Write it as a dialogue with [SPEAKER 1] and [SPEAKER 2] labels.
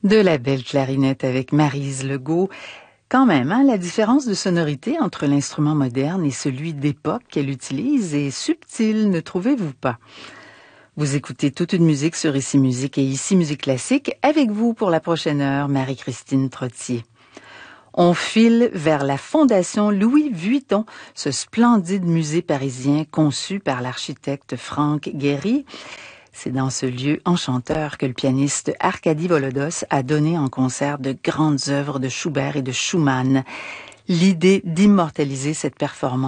[SPEAKER 1] De la belle clarinette avec Maryse Legault. Quand même, la différence de sonorité entre l'instrument moderne et celui d'époque qu'elle utilise est subtile, ne trouvez-vous pas? Vous écoutez toute une musique sur Ici Musique et Ici Musique Classique. Avec vous pour la prochaine heure, Marie-Christine Trottier. On file vers la Fondation Louis Vuitton, ce splendide musée parisien conçu par l'architecte Franck Gehry. C'est dans ce lieu enchanteur que le pianiste Arkady Volodos a donné en concert de grandes œuvres de Schubert et de Schumann. L'idée d'immortaliser cette performance